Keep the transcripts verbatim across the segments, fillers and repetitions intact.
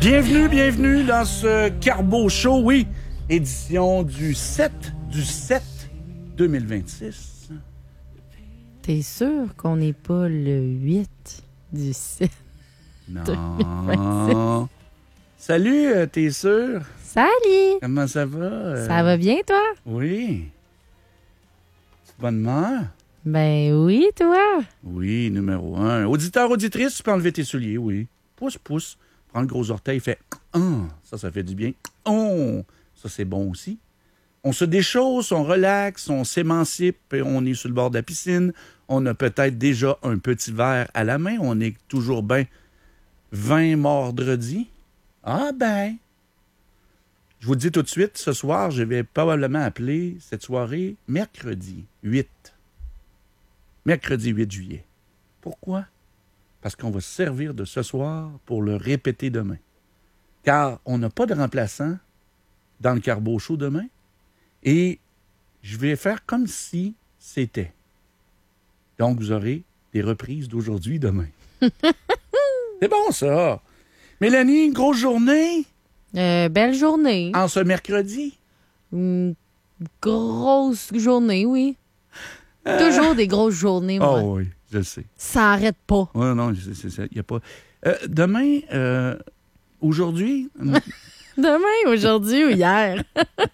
Bienvenue, bienvenue dans ce Carbo Show, oui, édition du sept du sept deux mille vingt-six. T'es sûr qu'on n'est pas le huit du sept Non. deux mille vingt-six? Salut, euh, t'es sûr? Salut! Comment ça va? euh? Ça va bien, toi? Oui. C'est de bonne humeur? Ben oui, toi? Oui, numéro un. Auditeur, auditrice, tu peux enlever tes souliers, oui. Pousse, pousse. Prends le gros orteil, fait « Ah! » Ça, ça fait du bien. « Oh! » Ça, c'est bon aussi. On se déchausse, on relaxe, on s'émancipe, et on est sur le bord de la piscine. On a peut-être déjà un petit verre à la main. On est toujours bien vingt mordredi. Ah ben! Je vous le dis tout de suite, ce soir, je vais probablement appeler cette soirée mercredi huit. Mercredi huit juillet. Pourquoi? Parce qu'on va se servir de ce soir pour le répéter demain. Car on n'a pas de remplaçant dans le Carbo Show demain. Et je vais faire comme si c'était. Donc, vous aurez des reprises d'aujourd'hui demain. C'est bon, ça! Mélanie, une grosse journée Euh, belle journée. en ce mercredi. Une grosse journée, oui. Toujours des grosses journées, moi. Oh oui, je le sais. Ça arrête pas. Oui, non, c'est, c'est, c'est, y a pas... Euh, demain, euh, aujourd'hui, Demain, aujourd'hui ou hier.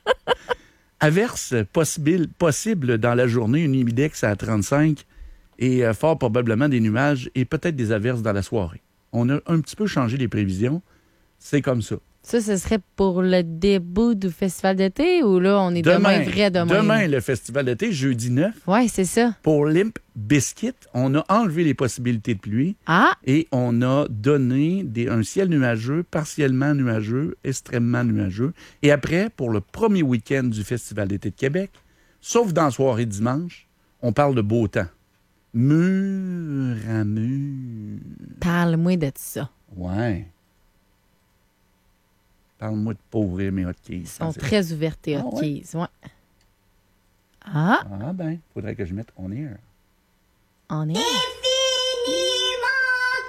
averse possible, possible dans la journée, une humidex à trente-cinq et euh, fort probablement des nuages et peut-être des averses dans la soirée. On a un petit peu changé les prévisions. C'est comme ça. Ça, ce serait pour le début du festival d'été ou là, on est demain, demain vrai demain? Demain, le festival d'été, jeudi neuf. Oui, c'est ça. Pour Limp Bizkit, on a enlevé les possibilités de pluie. Ah! Et on a donné des, un ciel nuageux, partiellement nuageux, extrêmement nuageux. Et après, pour le premier week-end du Festival d'été de Québec, sauf dans la soirée dimanche, on parle de beau temps. Mur à mur. Parle-moi de ça. Ouais. Parle-moi de pauvres mes hotkeys. Ils sont très ouvertes, tes hotkeys. Ah, ouais. Ouais. Ah! Ah ben, faudrait que je mette on air. On est. J'ai fini mon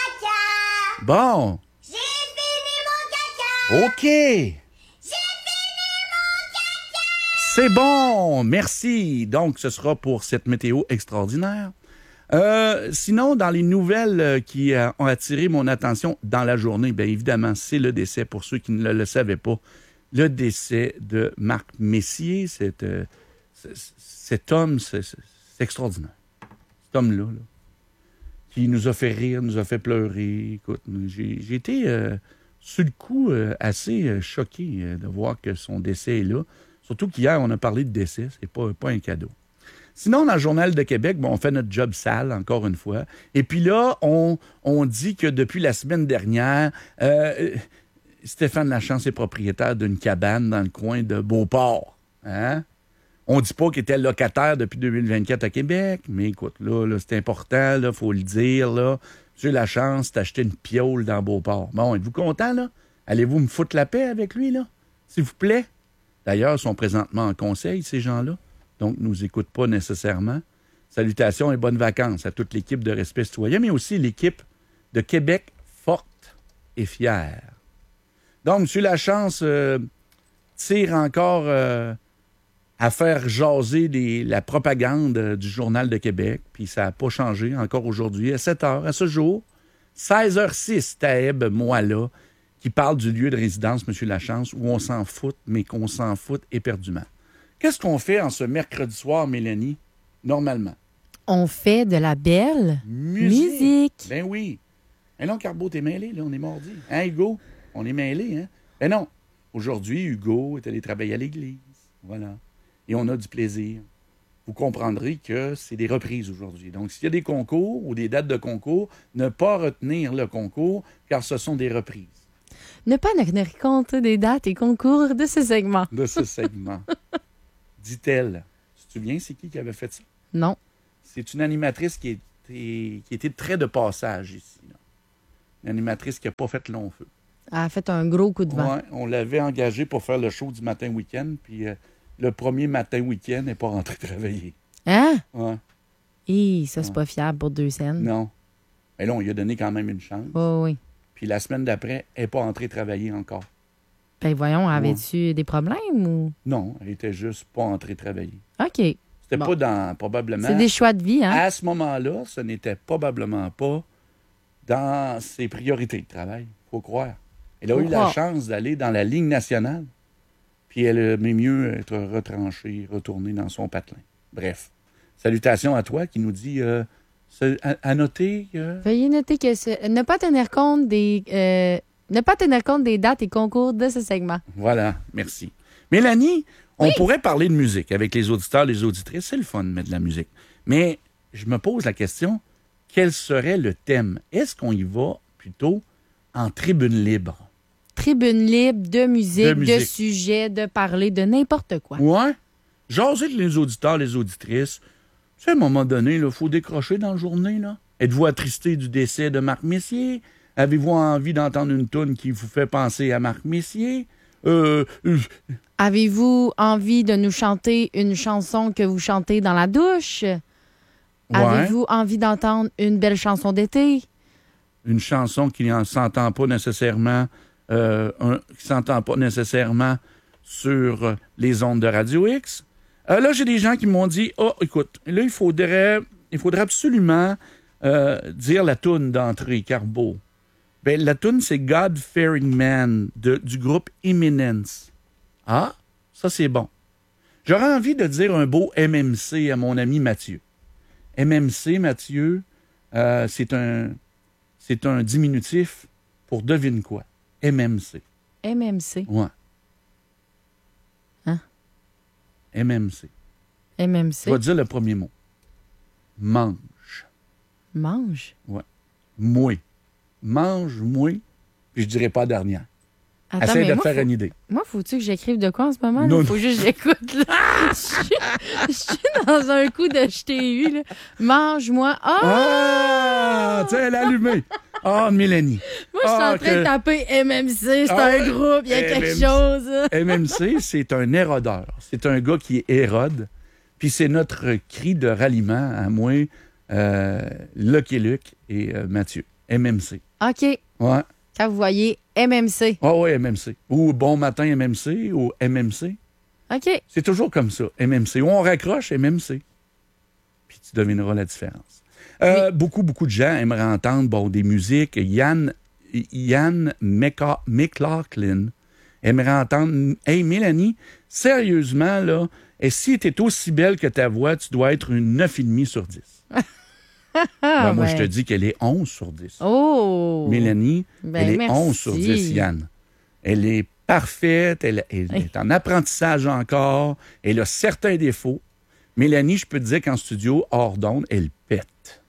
caca. Bon. J'ai fini mon caca. OK. J'ai fini mon caca. C'est bon. Merci. Donc, ce sera pour cette météo extraordinaire. Euh, sinon, dans les nouvelles qui euh, ont attiré mon attention dans la journée, bien évidemment, c'est le décès, pour ceux qui ne le, le savaient pas, le décès de Marc Messier. Cet, euh, cet homme, c'est, c'est extraordinaire. Cet homme-là, là, qui nous a fait rire, nous a fait pleurer. Écoute, j'ai, j'ai été, euh, sur le coup, euh, assez euh, choqué euh, de voir que son décès est là. Surtout qu'hier, on a parlé de décès. C'est pas, pas un cadeau. Sinon, dans le Journal de Québec, bon, on fait notre job sale, encore une fois. Et puis là, on, on dit que depuis la semaine dernière, euh, Stéphane Lachance est propriétaire d'une cabane dans le coin de Beauport. Hein? On dit pas qu'il était locataire depuis deux mille vingt-quatre à Québec, mais écoute, là, là c'est important, il faut le dire. Là. Monsieur Lachance, t'as acheté une piole dans Beauport. Bon, êtes-vous content, là? Allez-vous me foutre la paix avec lui, là? S'il vous plaît? D'ailleurs, ils sont présentement en conseil, ces gens-là. Donc, ne nous écoutent pas nécessairement. Salutations et bonnes vacances à toute l'équipe de Respect Citoyen, mais aussi l'équipe de Québec forte et fière. Donc, M. Lachance euh, tire encore euh, à faire jaser les, la propagande euh, du Journal de Québec, puis ça n'a pas changé encore aujourd'hui. À sept heures, à ce jour, seize heures six, Taeb, moi là, qui parle du lieu de résidence, M. Lachance, où on s'en fout, mais qu'on s'en fout éperdument. Qu'est-ce qu'on fait en ce mercredi soir, Mélanie, normalement? On fait de la belle musique. musique. Ben oui. Eh non, Carbo, t'es mêlé, là, on est mardi. Hein, Hugo? On est mêlé, hein? Ben non. Aujourd'hui, Hugo est allé travailler à l'église. Voilà. Et on a du plaisir. Vous comprendrez que c'est des reprises aujourd'hui. Donc, s'il y a des concours ou des dates de concours, ne pas retenir le concours, car ce sont des reprises. Ne pas tenir compte des dates et concours de ce segment. De ce segment. Dit-elle. Tu te souviens, c'est qui qui avait fait ça? Non. C'est une animatrice qui était, qui était très de passage ici. Là. Une animatrice qui n'a pas fait long feu. Elle a fait un gros coup de vent. Ouais, on l'avait engagée pour faire le show du matin week-end, puis euh, le premier matin week-end, elle n'est pas rentrée travailler. Hein? Ouais. Hi, ça, c'est ouais. pas fiable pour deux scènes. Non. Mais là, on lui a donné quand même une chance. Oh, oui. puis la semaine d'après, elle n'est pas entrée travailler encore. Ben voyons, avais-tu des problèmes ou... Non, elle était juste pas entrée travailler. OK. C'était Bon. pas dans, probablement... C'est des choix de vie, hein? À ce moment-là, ce n'était probablement pas dans ses priorités de travail, il faut croire. Elle a Faut eu croire. la chance d'aller dans la Ligue nationale, puis elle aimait mieux être retranchée, retournée dans son patelin. Bref, salutations à toi qui nous dit euh, c'est à, à noter que... Veuillez noter que ce- ne pas tenir compte des euh, ne pas tenir compte des dates et concours de ce segment. Voilà, merci. Mélanie, on Oui. pourrait parler de musique avec les auditeurs, les auditrices. C'est le fun de mettre de la musique. Mais je me pose la question, quel serait le thème? Est-ce qu'on y va plutôt en tribune libre? Tribune libre de musique, De de, musique. sujets, de parler de n'importe quoi. Ouais. Jaser avec les auditeurs, les auditrices. Tu sais, à un moment donné, il faut décrocher dans la journée. Là. Êtes-vous attristé du décès de Marc Messier? Avez-vous envie d'entendre une toune qui vous fait penser à Marc Messier? Euh, euh, Avez-vous envie de nous chanter une chanson que vous chantez dans la douche? ouais. Avez-vous envie d'entendre une belle chanson d'été? Une chanson qui ne s'entend pas nécessairement, euh, un- qui s'entend pas nécessairement sur euh, les ondes de Radio X. Euh, là, j'ai des gens qui m'ont dit, oh, écoute, là, il faudrait, il faudrait absolument euh, dire la toune d'entrée, Carbo. Ben, la toune, c'est God-Fearing Man de, du groupe Eminence. Ah, ça, c'est bon. J'aurais envie de dire un beau M M C à mon ami Mathieu. M M C, Mathieu, euh, c'est un, c'est un diminutif pour devine quoi. M M C. M M C. Ouais. Hein? M M C. M M Je C. vais dire le premier mot. Mange. Mange. Moué. Mange, moué, puis je dirais pas dernière. Attends, Essaye mais de te moi, faire faut, une idée. moi, faut-tu que j'écrive de quoi en ce moment? Non, Il faut juste que j'écoute. là. Je suis- je suis dans un coup de je t'ai eu. là. Mange-moi. Ah! Ah! Tu sais, elle a allumé. Ah, Mélanie. Moi, je suis Ah, en train que- de taper M M C. C'est Ah un ouais? groupe. Il y a M M quelque C. chose. M M C, c'est un érodeur. C'est un gars qui érode. Puis c'est notre cri de ralliement à moi, euh, Lucky Luke et euh, Mathieu. M M C. OK. Ouais. Quand vous voyez M M C. Ah ouais, M M C. Ou Bon Matin M M C ou M M C. OK. C'est toujours comme ça, M M C. Ou on raccroche M M C. Puis tu devineras la différence. Euh, Beaucoup, beaucoup de gens aimeraient entendre bon, des musiques. Yann, Yann McCa- McLaughlin aimerait entendre. Hey, Mélanie, sérieusement, là, et si tu es aussi belle que ta voix, tu dois être une neuf virgule cinq sur dix. Ah, Ben, moi, ouais. je te dis qu'elle est onze sur dix. Oh! Mélanie, Ben, elle est merci. onze sur dix, Yann. Elle est parfaite, elle, elle Hey. est en apprentissage encore, elle a certains défauts. Mélanie, je peux te dire qu'en studio, hors d'onde, elle pète.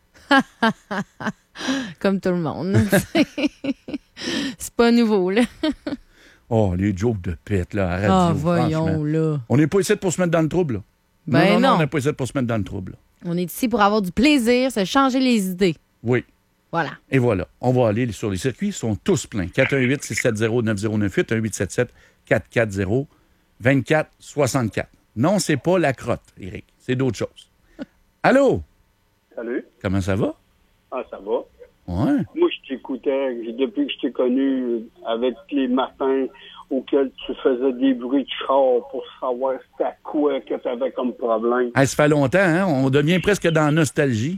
Comme tout le monde. C'est pas nouveau, là. Oh, les jokes de pète, là, à radio, Ah, franchement. voyons, là. On n'est pas ici pour se mettre dans le trouble, là. Ben non, non, non. on n'est pas ici pour se mettre dans le trouble, là. On est ici pour avoir du plaisir, se changer les idées. Oui. Voilà. Et voilà, on va aller sur les circuits, ils sont tous pleins. quatre un huit, six sept zéro, neuf zéro neuf huit, un huit sept sept, quatre quatre zéro, deux quatre six quatre. Non, c'est pas la crotte, Éric, c'est d'autres choses. Allô? Salut. Comment ça va? Ah, ça va. Ouais. Moi, je t'écoutais depuis que je t'ai connu avec les matins auxquels tu faisais des bruits de char pour savoir c'était quoi que tu avais comme problème. Hey, ça fait longtemps, hein? On devient presque dans la nostalgie.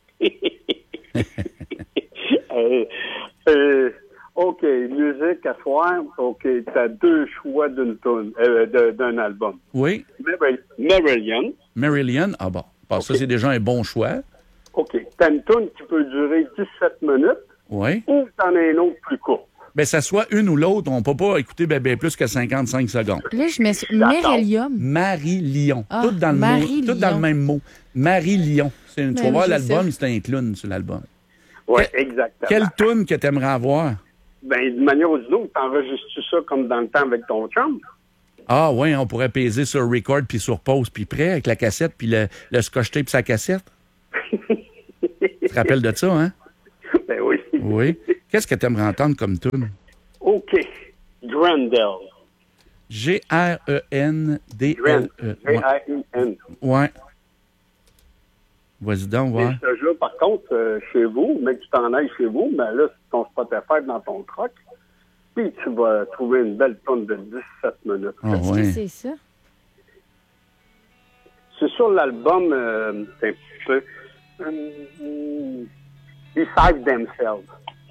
Euh, euh, OK, musique à soir. OK, t'as deux choix d'une tune, euh, de- d'un album. Oui. Mar- Marillion. Marillion, ah bon. Bon, ça, c'est déjà un bon choix. OK, t'as une tune qui peut durer dix-sept minutes Oui. ou t'en as une autre plus courte. Ben, ça soit une ou l'autre, on peut pas écouter ben, ben plus que cinquante-cinq secondes. Là, je mets sur D'accord. Merellium. Marie-Lion. Ah, tout, dans le mot, Marie-Lion. tout dans le même mot. Marie-Lion. C'est une- Tu vas Ben, voir je l'album, sais. c'est un clown sur l'album. Oui, Que- exactement. Quelle toune que tu aimerais avoir? Ben, d'une manière ou d'une autre, t'enregistres ça comme dans le temps avec ton chum? Ah oui, on pourrait peser sur record puis sur pause puis prêt avec la cassette puis le, le scotch tape sa cassette. Tu te rappelles de ça, hein? Ben oui. Oui. Qu'est-ce que tu aimerais entendre comme tune? OK. Grendel. G R E N D L E. Grand. G R I N. Ouais. Vas-y donc, Mais ouais. je te jure, par contre, euh, chez vous, mais que tu t'en ailles chez vous, mais là, c'est ton Spotify dans ton truck, puis tu vas trouver une belle tonne de dix-sept minutes. Ah, Qu'est-ce ouais. que c'est ça? C'est sur l'album, euh, c'est un petit peu... Euh, Beside Themselves.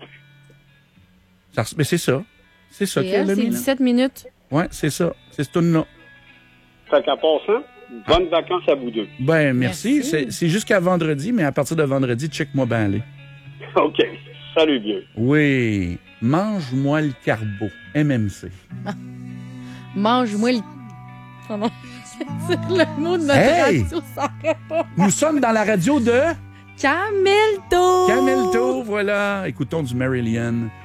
Ça res- Mais c'est ça. C'est ça Et qu'elle elle, a c'est mis, là. dix-sept minutes. Ouais, c'est ça. C'est ce tune-là. Fait qu'à passant, bonnes vacances à vous deux. Ben, merci. Merci. C'est, c'est jusqu'à vendredi, mais à partir de vendredi, check-moi bien aller. OK. Salut, vieux. Oui. Mange-moi le carbo. M M C. Mange-moi le... Pardon. C'est le mot de notre Hey! radio, ça répond. Nous sommes dans la radio de Camelto! Camelto, voilà. Écoutons du Marillion.